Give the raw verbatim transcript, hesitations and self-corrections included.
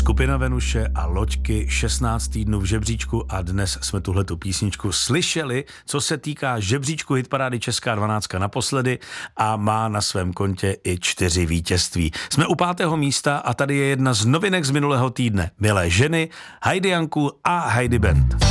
Skupina Venuše a Loďky, šestnáct týdnů v žebříčku a dnes jsme tuhletu písničku slyšeli, co se týká žebříčku hitparády Česká dvanáctka naposledy a má na svém kontě i čtyři vítězství. Jsme u pátého místa a tady je jedna z novinek z minulého týdne. Milé ženy, Heidi Janku a Heidi Band.